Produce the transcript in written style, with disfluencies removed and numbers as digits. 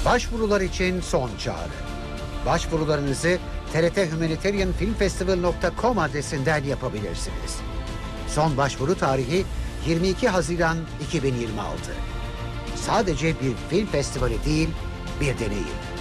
Başvurular için son çağrı. Başvurularınızı trthumanitarianfilmfestival.com adresinden yapabilirsiniz. Son başvuru tarihi 22 Haziran 2026. Sadece bir film festivali değil, bir deneyim.